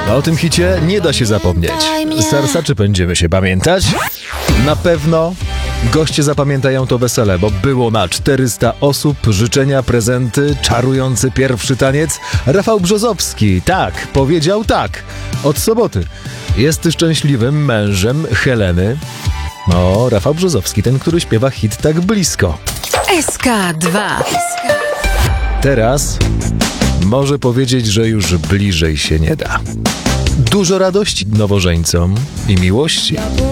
O tym hicie nie da się zapomnieć. Sersa, czy będziemy się pamiętać? Na pewno goście zapamiętają to wesele, bo było na 400 osób, życzenia, prezenty, czarujący pierwszy taniec. Rafał Brzozowski, tak, powiedział tak. Od soboty jest szczęśliwym mężem Heleny. No, Rafał Brzozowski, ten, który śpiewa hit Tak blisko. SK2. Teraz może powiedzieć, że już bliżej się nie da. Dużo radości nowożeńcom i miłości.